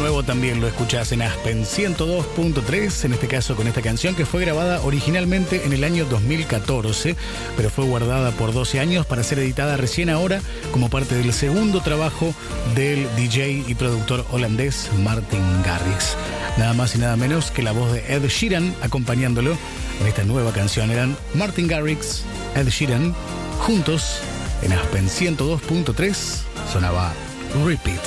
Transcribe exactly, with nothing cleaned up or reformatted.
nuevo también lo escuchás en Aspen ciento dos punto tres, en este caso con esta canción que fue grabada originalmente en el año dos mil catorce, pero fue guardada por doce años para ser editada recién ahora como parte del segundo trabajo del D J y productor holandés Martin Garrix. Nada más y nada menos que la voz de Ed Sheeran acompañándolo en esta nueva canción. Eran Martin Garrix, Ed Sheeran, juntos en Aspen ciento dos punto tres, sonaba Repeat.